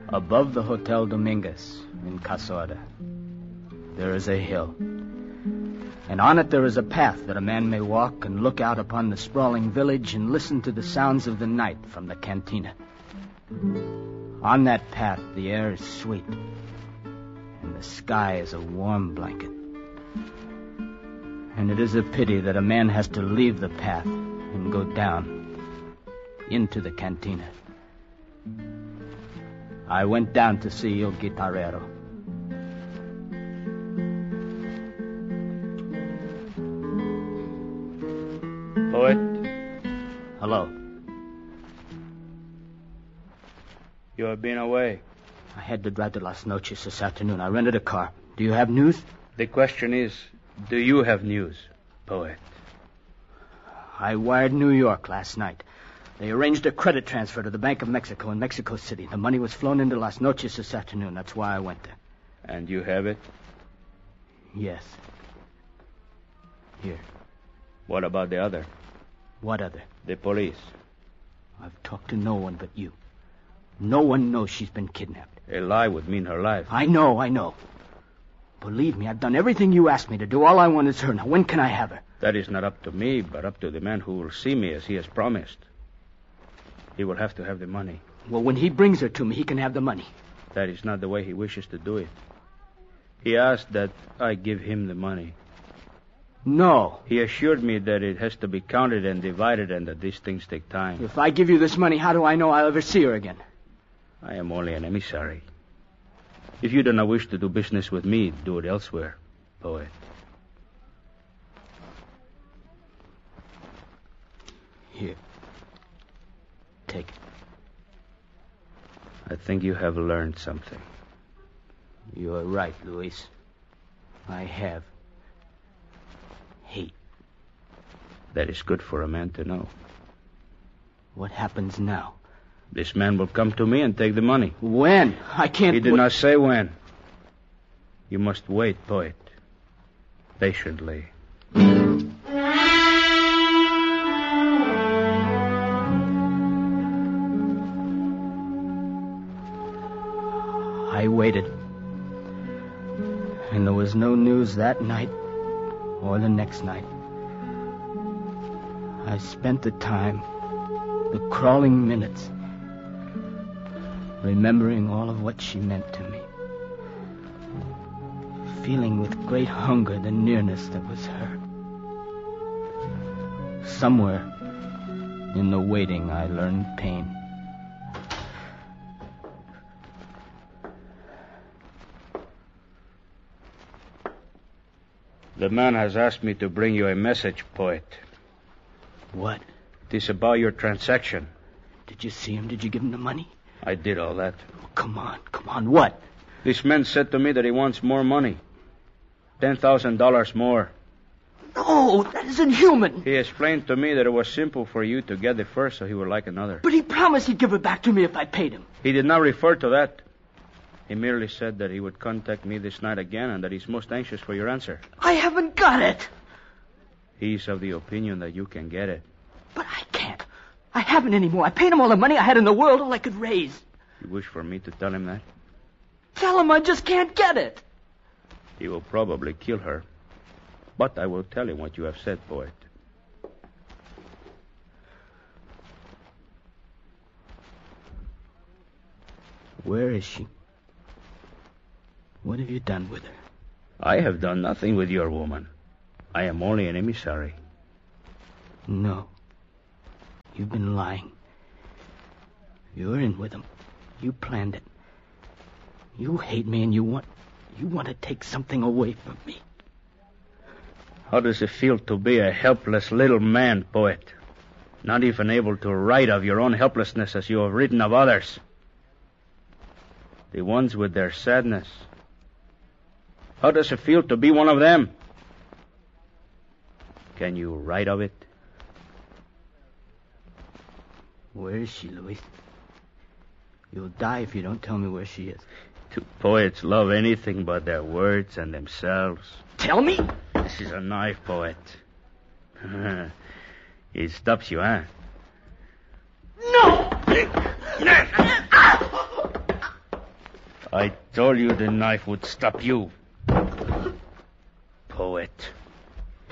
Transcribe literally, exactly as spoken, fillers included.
Above the Hotel Dominguez in Casorda, there is a hill. And on it there is a path that a man may walk and look out upon the sprawling village and listen to the sounds of the night from the cantina. On that path, the air is sweet, and the sky is a warm blanket. And it is a pity that a man has to leave the path and go down into the cantina. I went down to see El Guitarrero. Poet? Hello. You have been away. I had to drive to Las Noches this afternoon. I rented a car. Do you have news? The question is, do you have news, Poet? I wired New York last night. They arranged a credit transfer to the Bank of Mexico in Mexico City. The money was flown into Las Noches this afternoon. That's why I went there. And you have it? Yes. Here. What about the other? What other? The police. I've talked to no one but you. No one knows she's been kidnapped. A lie would mean her life. I know, I know. Believe me, I've done everything you asked me to do. All I want is her. Now, when can I have her? That is not up to me, but up to the man who will see me as he has promised. He will have to have the money. Well, when he brings her to me, he can have the money. That is not the way he wishes to do it. He asked that I give him the money. No. He assured me that it has to be counted and divided and that these things take time. If I give you this money, how do I know I'll ever see her again? I am only an emissary. If you do not wish to do business with me, do it elsewhere, Poet. Here. Take it. I think you have learned something. You're right, Luis. I have. Hate. That is good for a man to know. What happens now? This man will come to me and take the money. When? I can't... He did not say when. You must wait, Poet. Patiently. I waited. And there was no news that night or the next night. I spent the time, the crawling minutes, remembering all of what she meant to me. Feeling with great hunger the nearness that was her. Somewhere in the waiting I learned pain. The man has asked me to bring you a message, Poet. What? It is about your transaction. Did you see him? Did you give him the money? I did all that. Oh, come on, come on, what? This man said to me that he wants more money. Ten thousand dollars more. No, that isn't human. He explained to me that it was simple for you to get the first so he would like another. But he promised he'd give it back to me if I paid him. He did not refer to that. He merely said that he would contact me this night again and that he's most anxious for your answer. I haven't got it. He's of the opinion that you can get it. But I can't. I haven't any more. I paid him all the money I had in the world, all I could raise. You wish for me to tell him that? Tell him I just can't get it. He will probably kill her. But I will tell him what you have said, Poet. Where is she? What have you done with her? I have done nothing with your woman. I am only an emissary. No. You've been lying. You're in with him. You planned it. You hate me and you want... You want to take something away from me. How does it feel to be a helpless little man, Poet? Not even able to write of your own helplessness as you have written of others. The ones with their sadness. How does it feel to be one of them? Can you write of it? Where is she, Luis? You'll die if you don't tell me where she is. Do poets love anything but their words and themselves? Tell me? This is a knife, Poet. It stops you, huh? No! I told you the knife would stop you. Poet.